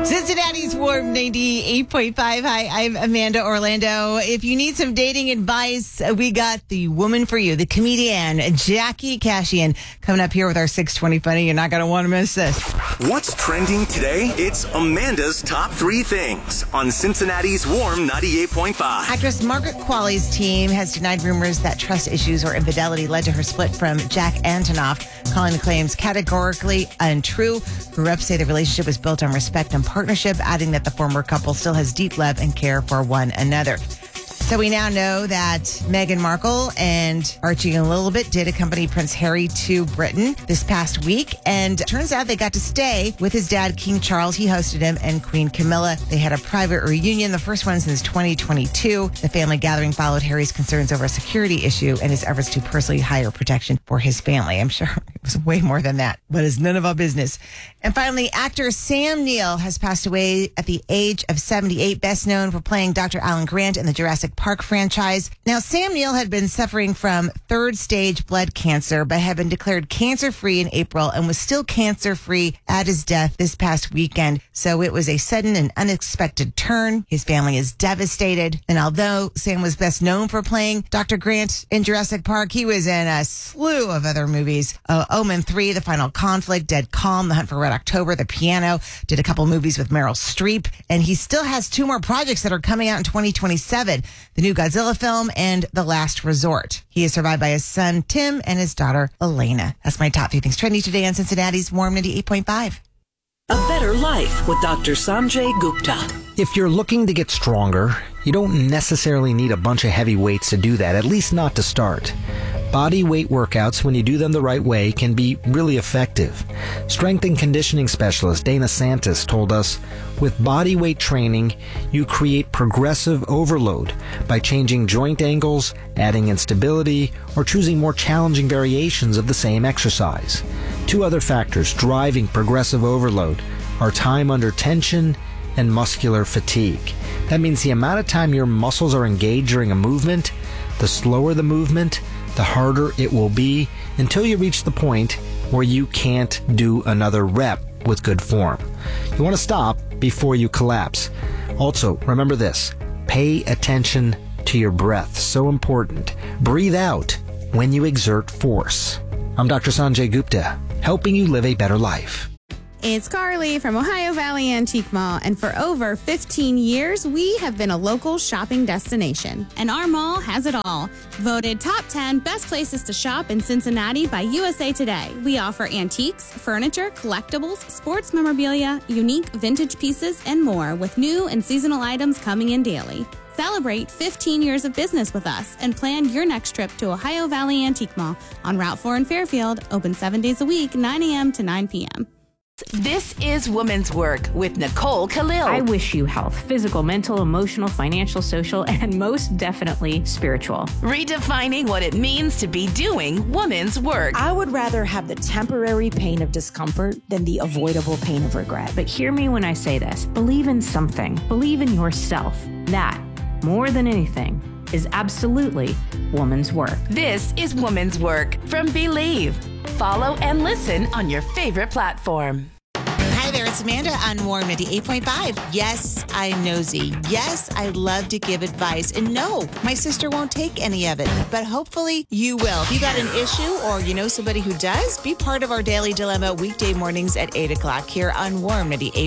Cincinnati's Warm 98.5. Hi, I'm Amanda Orlando. If you need some dating advice, we got the woman for you, the comedian Jackie Kashian, coming up here with our 620 Funny. You're not going to want to miss this. What's trending today? It's Amanda's Top 3 Things on Cincinnati's Warm 98.5. Actress Margaret Qualley's team has denied rumors that trust issues or infidelity led to her split from Jack Antonoff, calling the claims categorically untrue. Her reps say the relationship was built on respect and partnership, adding that the former couple still has deep love and care for one another. So we now know that Meghan Markle and Archie a little bit did accompany Prince Harry to Britain this past week. And it turns out they got to stay with his dad, King Charles. He hosted him, and Queen Camilla. They had a private reunion, the first one since 2022. The family gathering followed Harry's concerns over a security issue and his efforts to personally hire protection for his family. I'm sure it was way more than that, but it's none of our business. And finally, actor Sam Neill has passed away at the age of 78, best known for playing Dr. Alan Grant in the Jurassic Park franchise. Now, Sam Neill had been suffering from third-stage blood cancer, but had been declared cancer-free in April and was still cancer-free at his death this past weekend. So it was a sudden and unexpected turn. His family is devastated. And although Sam was best known for playing Dr. Grant in Jurassic Park, he was in a slew of other movies. Omen 3, The Final Conflict, Dead Calm, The Hunt for Red October, The Piano, did a couple movies with Meryl Streep. And he still has 2 more projects that are coming out in 2027. The new Godzilla film and The Last Resort. He is survived by his son, Tim, and his daughter, Elena. That's my top 3 things trending today on Cincinnati's Warm 98.5. A Better Life with Dr. Sanjay Gupta. If you're looking to get stronger, you don't necessarily need a bunch of heavy weights to do that, at least not to start. Body weight workouts, when you do them the right way, can be really effective. Strength and conditioning specialist Dana Santis told us, with body weight training, you create progressive overload by changing joint angles, adding instability, or choosing more challenging variations of the same exercise. 2 other factors driving progressive overload are time under tension and muscular fatigue. That means the amount of time your muscles are engaged during a movement, the slower the movement, the harder it will be until you reach the point where you can't do another rep with good form. You want to stop before you collapse. Also, remember this, pay attention to your breath. So important. Breathe out when you exert force. I'm Dr. Sanjay Gupta, helping you live a better life. It's Carly from Ohio Valley Antique Mall, and for over 15 years, we have been a local shopping destination. And our mall has it all. Voted top 10 best places to shop in Cincinnati by USA Today. We offer antiques, furniture, collectibles, sports memorabilia, unique vintage pieces, and more, with new and seasonal items coming in daily. Celebrate 15 years of business with us and plan your next trip to Ohio Valley Antique Mall on Route 4 in Fairfield, open 7 days a week, 9 a.m. to 9 p.m. This is Women's Work with Nicole Khalil. I wish you health, physical, mental, emotional, financial, social, and most definitely spiritual. Redefining what it means to be doing women's work. I would rather have the temporary pain of discomfort than the avoidable pain of regret. But hear me when I say this. Believe in something. Believe in yourself. That, more than anything, is absolutely woman's work. This is Women's Work from Believe. Follow and listen on your favorite platform. Hi there, it's Amanda on Warm 98.5. Yes, I'm nosy. Yes, I love to give advice. And no, my sister won't take any of it. But hopefully you will. If you got an issue or you know somebody who does, be part of our Daily Dilemma weekday mornings at 8 o'clock here on Warm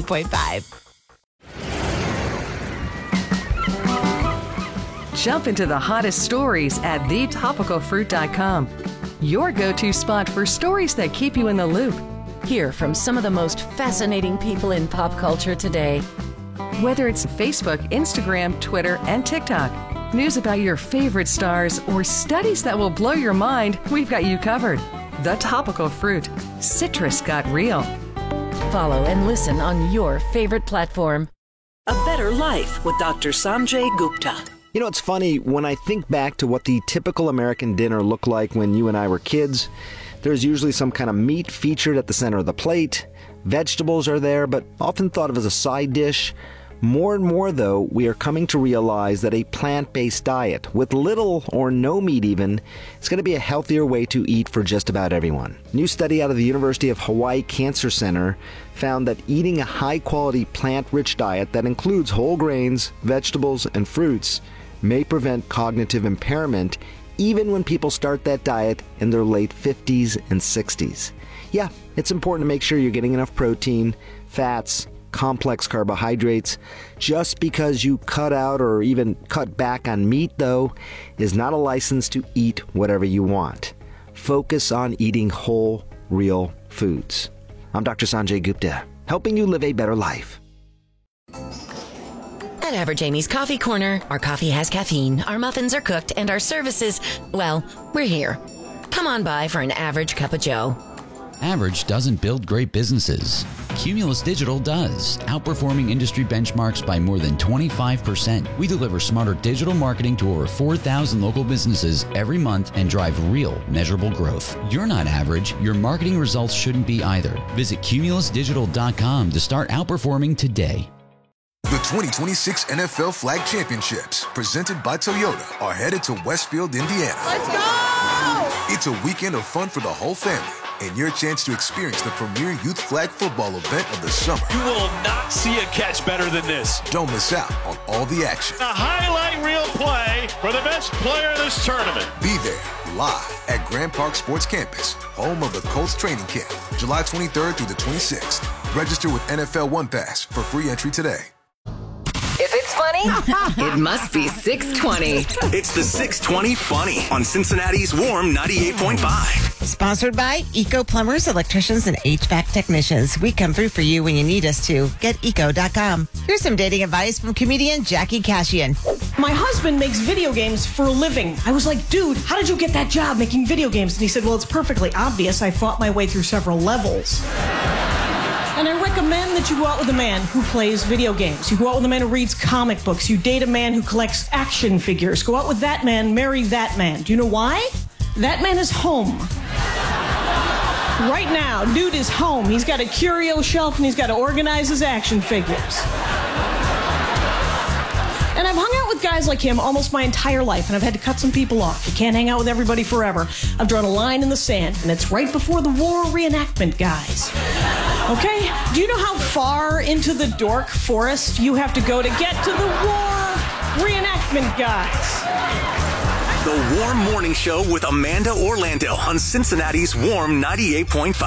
98.5. Jump into the hottest stories at thetopicalfruit.com. Your go-to spot for stories that keep you in the loop. Hear from some of the most fascinating people in pop culture today. Whether it's Facebook, Instagram, Twitter, and TikTok, news about your favorite stars, or studies that will blow your mind, we've got you covered. The Topical Fruit. Citrus got real. Follow and listen on your favorite platform. A Better Life with Dr. Sanjay Gupta. You know, it's funny, when I think back to what the typical American dinner looked like when you and I were kids, there's usually some kind of meat featured at the center of the plate. Vegetables are there, but often thought of as a side dish. More and more, though, we are coming to realize that a plant-based diet, with little or no meat even, is going to be a healthier way to eat for just about everyone. A new study out of the University of Hawaii Cancer Center found that eating a high-quality plant-rich diet that includes whole grains, vegetables, and fruits may prevent cognitive impairment even when people start that diet in their late 50s and 60s. Yeah, it's important to make sure you're getting enough protein, fats, complex carbohydrates. Just because you cut out or even cut back on meat, though, is not a license to eat whatever you want. Focus on eating whole, real foods. I'm Dr. Sanjay Gupta, helping you live a better life. At Average Amy's Coffee Corner, our coffee has caffeine, our muffins are cooked, and our services, well, we're here. Come on by for an average cup of joe. Average doesn't build great businesses. Cumulus Digital does, outperforming industry benchmarks by more than 25%. We deliver smarter digital marketing to over 4,000 local businesses every month and drive real, measurable growth. You're not average. Your marketing results shouldn't be either. Visit cumulusdigital.com to start outperforming today. The 2026 NFL Flag Championships, presented by Toyota, are headed to Westfield, Indiana. Let's go! It's a weekend of fun for the whole family and your chance to experience the premier youth flag football event of the summer. You will not see a catch better than this. Don't miss out on all the action. A highlight reel play for the best player in this tournament. Be there live at Grand Park Sports Campus, home of the Colts training camp, July 23rd through the 26th. Register with NFL One Pass for free entry today. If it's funny, it must be 620. It's the 620 Funny on Cincinnati's Warm 98.5. Sponsored by Eco Plumbers, Electricians, and HVAC Technicians. We come through for you when you need us to. GetEco.com. Here's some dating advice from comedian Jackie Cashian. My husband makes video games for a living. I was like, dude, how did you get that job making video games? And he said, well, it's perfectly obvious. I fought my way through several levels. And I recommend that you go out with a man who plays video games. You go out with a man who reads comic books. You date a man who collects action figures. Go out with that man, marry that man. Do you know why? That man is home. Right now, dude is home. He's got a curio shelf and he's got to organize his action figures. And I've hung out with guys like him almost my entire life, and I've had to cut some people off. You can't hang out with everybody forever. I've drawn a line in the sand, and it's right before the war reenactment guys. Okay? Do you know how far into the dork forest you have to go to get to the war reenactment guys? The Warm Morning Show with Amanda Orlando on Cincinnati's Warm 98.5.